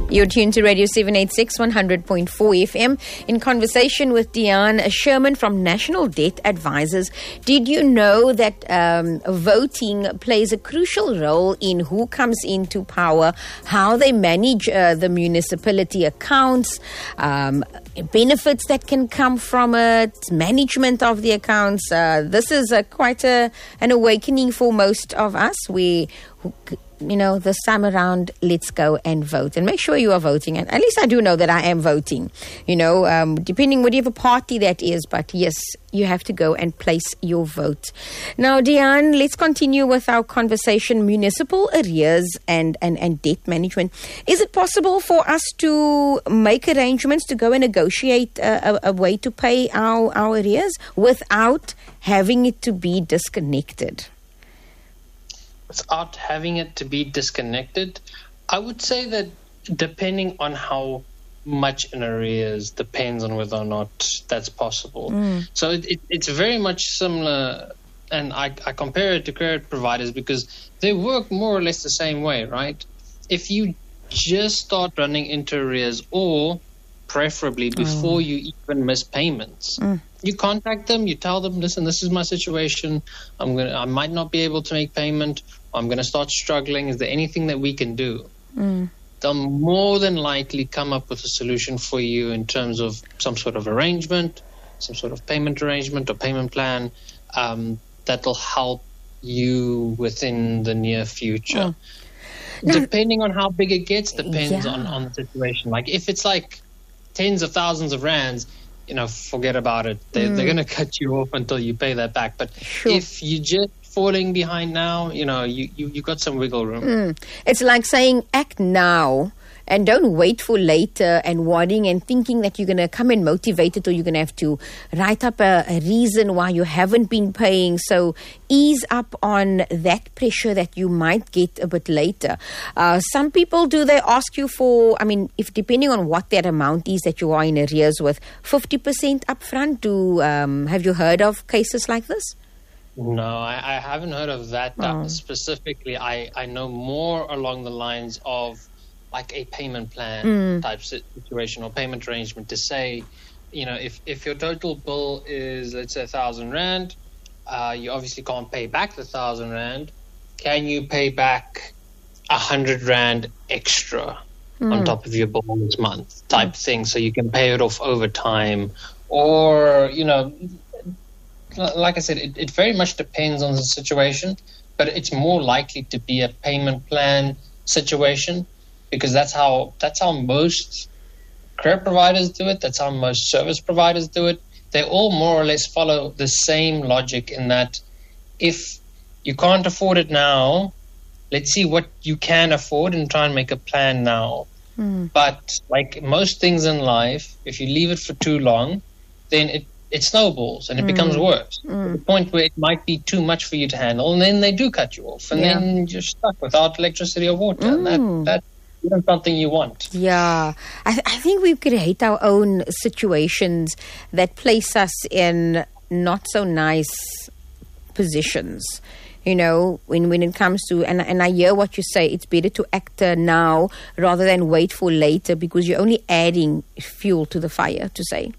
You're tuned to Radio 786 100.4 FM in conversation with Deanne Sherman from National Debt Advisors. Did you know that voting plays a crucial role in who comes into power, how they manage the municipality accounts, benefits that can come from it, management of the accounts? This is quite an awakening for most of us. This time around, let's go and vote. And make sure you are voting. And at least I do know that I am voting, depending whatever party that is. But yes, you have to go and place your vote. Now, Deanne, let's continue with our conversation. Municipal arrears and debt management. Is it possible for us to make arrangements to go and negotiate a way to pay our arrears without having it to be disconnected? Without having it to be disconnected, I would say that depending on how much in arrears depends on whether or not that's possible. So it's very much similar, and I compare it to credit providers because they work more or less the same way, right? If you just start running into arrears, or preferably before you even miss payments, you contact them, you tell them, listen, this is my situation, I might not be able to make payment, I'm going to start struggling, is there anything that we can do? They'll more than likely come up with a solution for you in terms of some sort of arrangement, some sort of payment arrangement or payment plan that'll help you within the near future. Depending on how big it gets, depends on the situation. Like if it's like tens of thousands of rands, forget about it. They're going to cut you off until you pay that back. But if you just falling behind now, you got some wiggle room. It's like saying act now and don't wait for later and worrying and thinking that you're going to come and motivate it, or you're going to have to write up a reason why you haven't been paying. So ease up on that pressure that you might get a bit later. Some people, do they ask you for, if depending on what that amount is that you are in arrears with, 50% upfront? Have you heard of cases like this? No, I haven't heard of that specifically. I know more along the lines of like a payment plan type situation or payment arrangement to say, if your total bill is, let's say, 1,000 rand, you obviously can't pay back the 1,000 rand. Can you pay back 100 rand extra on top of your bill this month type thing, so you can pay it off over time? Or, like I said, it very much depends on the situation, but it's more likely to be a payment plan situation, because that's how most credit providers do it. That's how most service providers do it. They all more or less follow the same logic, in that if you can't afford it now, let's see what you can afford and try and make a plan now. But like most things in life, if you leave it for too long, then it snowballs and it becomes worse. To the point where it might be too much for you to handle, and then they do cut you off, and then you're stuck without electricity or water. And that isn't something you want. Yeah. I think we create our own situations that place us in not so nice positions. When it comes to, and I hear what you say, it's better to act now rather than wait for later, because you're only adding fuel to the fire, to say.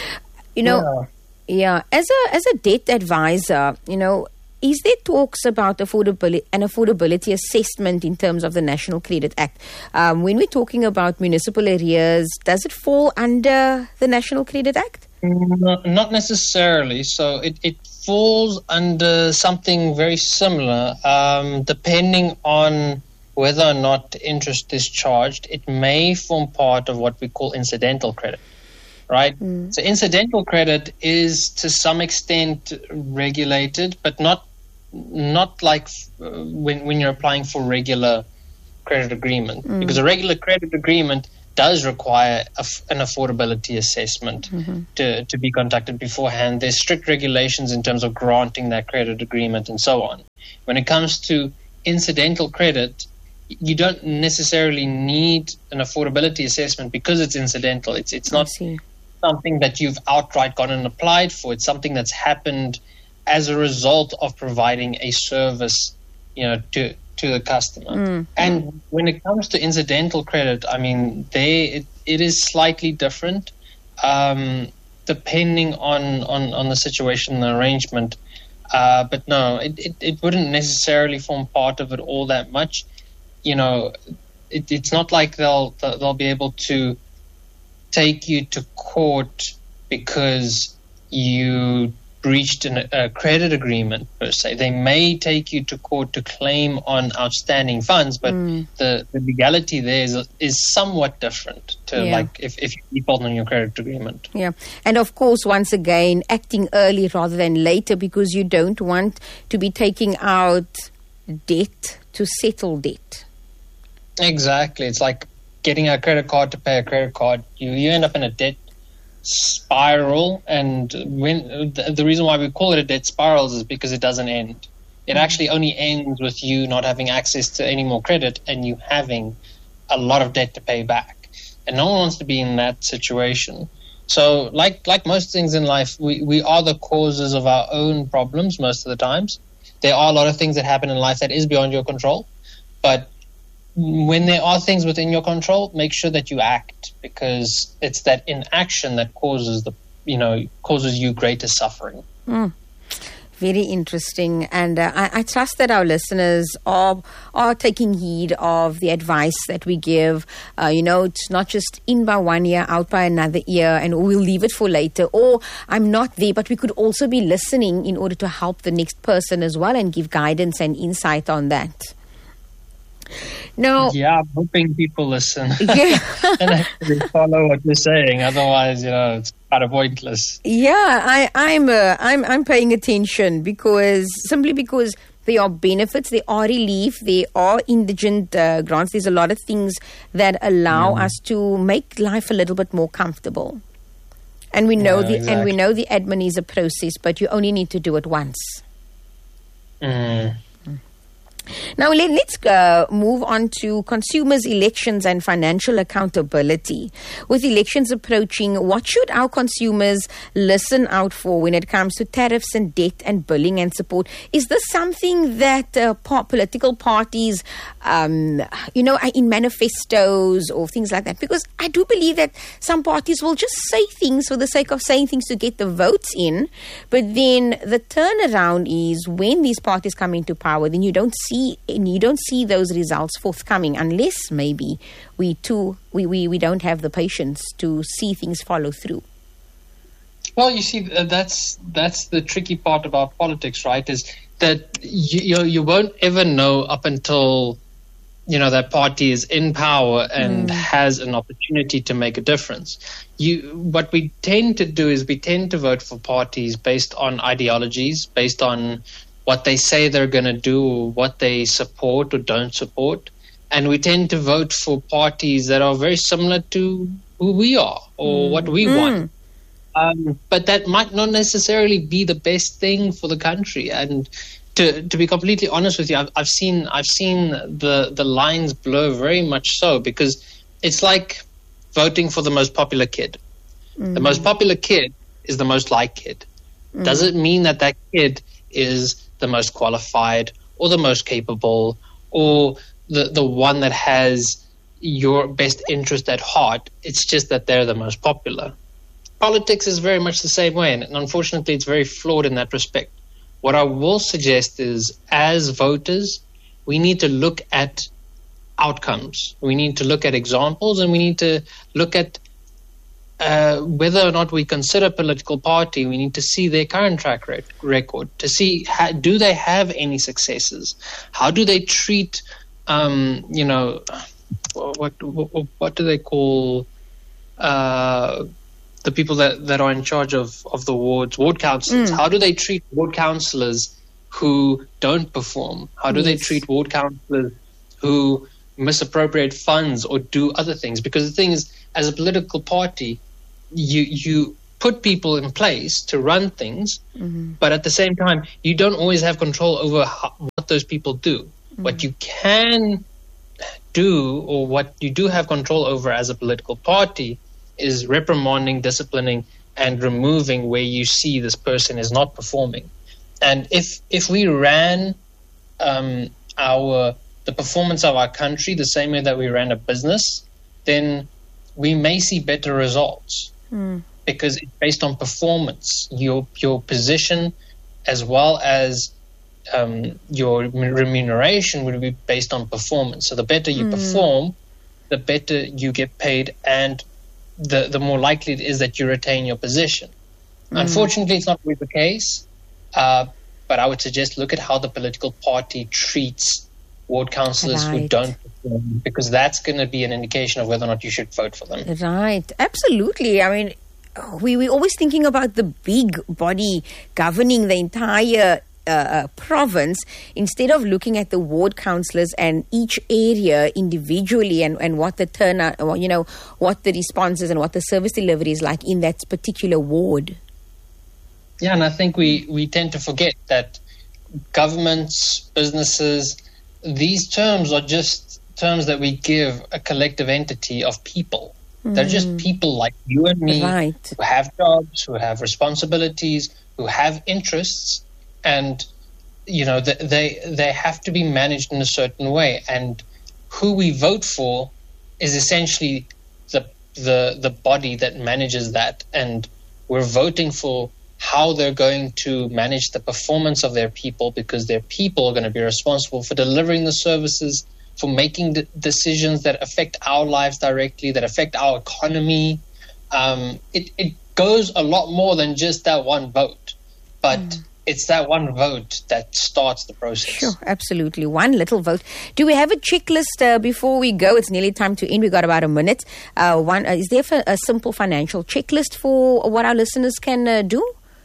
As a debt advisor, is there talks about affordability assessment in terms of the National Credit Act? When we're talking about municipal arrears, does it fall under the National Credit Act? Not necessarily. So it falls under something very similar. Depending on whether or not interest is charged, it may form part of what we call incidental credit. Right? So incidental credit is to some extent regulated, but not like when you're applying for regular credit agreement, because a regular credit agreement does require an affordability assessment to be conducted beforehand. There's strict regulations in terms of granting that credit agreement and so on. When it comes to incidental credit, you don't necessarily need an affordability assessment because it's incidental. It's not something that you've outright gone and applied for. It's something that's happened as a result of providing a service, to to the customer. And when it comes to incidental credit, I mean, it is slightly different depending on the situation and the arrangement. But no, it wouldn't necessarily form part of it all that much. You know, it's not like they'll be able to take you to court because you breached a credit agreement per se. They may take you to court to claim on outstanding funds, but the legality there is somewhat different to like if you default on your credit agreement. Yeah, and of course, once again, acting early rather than later, because you don't want to be taking out debt to settle debt. Exactly. It's like getting a credit card to pay a credit card. You end up in a debt spiral, and when the reason why we call it a debt spiral is because it doesn't end. It actually only ends with you not having access to any more credit and you having a lot of debt to pay back. And no one wants to be in that situation. So like most things in life, we are the causes of our own problems most of the times. There are a lot of things that happen in life that is beyond your control, but when there are things within your control, make sure that you act, because it's that inaction that causes you greater suffering. Very interesting, and I trust that our listeners are taking heed of the advice that we give. It's not just in by one ear, out by another ear, and we'll leave it for later, or I'm not there, but we could also be listening in order to help the next person as well and give guidance and insight on that. No. Yeah, I'm hoping people listen Yeah. and actually follow what you're saying. Otherwise, it's kind of pointless. Yeah, I'm paying attention because there are benefits, there are relief, there are indigent grants. There's a lot of things that allow us to make life a little bit more comfortable. And we know the admin is a process, but you only need to do it once. Now, let's move on to consumers, elections and financial accountability. With elections approaching, what should our consumers listen out for when it comes to tariffs and debt and billing and support? Is this something that political parties, are in manifestos or things like that? Because I do believe that some parties will just say things for the sake of saying things to get the votes in. But then the turnaround is when these parties come into power, then you don't see those results forthcoming, unless maybe we don't have the patience to see things follow through. Well, you see, that's the tricky part about politics, right? Is that you won't ever know up until that party is in power and has an opportunity to make a difference. What we tend to do is we tend to vote for parties based on ideologies, based on what they say they're going to do, or what they support or don't support. And we tend to vote for parties that are very similar to who we are or what we want. But that might not necessarily be the best thing for the country. And to be completely honest with you, I've seen the lines blur very much so, because it's like voting for the most popular kid. The most popular kid is the most liked kid. Does it mean that kid is the most qualified or the most capable or the one that has your best interest at heart? It's just that they're the most popular. Politics is very much the same way, and unfortunately it's very flawed in that respect. What I will suggest is, as voters, we need to look at outcomes. We need to look at examples, and we need to look at whether or not we consider a political party. We need to see their current track record to see do they have any successes? How do they treat, what do they call the people that are in charge of the wards, ward councillors? How do they treat ward councillors who don't perform? How do they treat ward councillors who misappropriate funds or do other things? Because the thing is, as a political party, you put people in place to run things, but at the same time, you don't always have control over what those people do. What you can do, or what you do have control over as a political party, is reprimanding, disciplining, and removing where you see this person is not performing. And if we ran our the performance of our country the same way that we ran a business, then we may see better results because it's based on performance, your position as well as your remuneration would be based on performance. So the better you perform, the better you get paid, and the more likely it is that you retain your position. Unfortunately, it's not always the case, but I would suggest look at how the political party treats ward councillors who don't perform, because that's going to be an indication of whether or not you should vote for them. Right, absolutely. I mean, we're always thinking about the big body governing the entire province, instead of looking at the ward councillors and each area individually and what the turnout, what the response is and what the service delivery is like in that particular ward. Yeah, and I think we tend to forget that governments, businesses, these terms are just terms that we give a collective entity of people. They're just people like you and me, who have jobs, who have responsibilities, who have interests, and they have to be managed in a certain way. And who we vote for is essentially the body that manages that, and we're voting for how they're going to manage the performance of their people, because their people are going to be responsible for delivering the services, for making decisions that affect our lives directly, that affect our economy. It goes a lot more than just that one vote, but it's that one vote that starts the process. Sure, absolutely. One little vote. Do we have a checklist before we go? It's nearly time to end. We've got about a minute. Is there a simple financial checklist for what our listeners can do?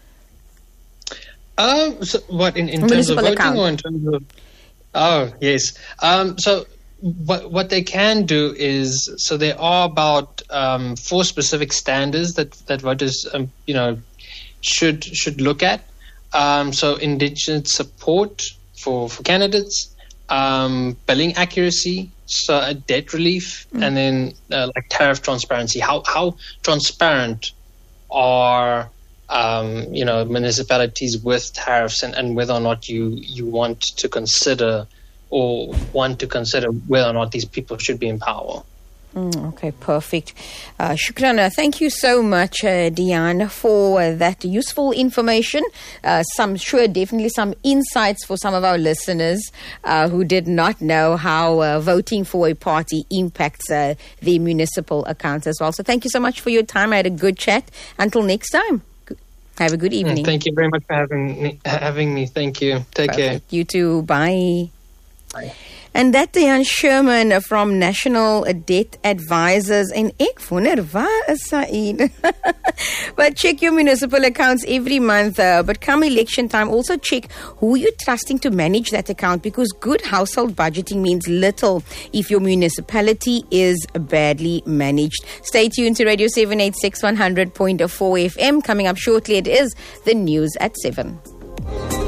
So what in terms of voting account, or in terms of? Oh, yes. So what they can do is, so there are about 4 specific standards that voters should look at. So indigent support for candidates, billing accuracy, so debt relief, and then like tariff transparency. How transparent are municipalities with tariffs, and whether or not you want to consider whether or not these people should be in power. Okay, perfect. Shukran. Thank you so much, Deon, for that useful information. Definitely some insights for some of our listeners who did not know how voting for a party impacts their municipal accounts as well. So thank you so much for your time. I had a good chat. Until next time, have a good evening. Thank you very much for having me. Thank you. Take care. You too. Bye. Bye. And that Deon Sherman from National Debt Advisors. En ek wonder, waar is Saeed? But check your municipal accounts every month. But come election time, also check who you're trusting to manage that account, because good household budgeting means little if your municipality is badly managed. Stay tuned to Radio 786 100.4 FM. Coming up shortly, it is the news at 7.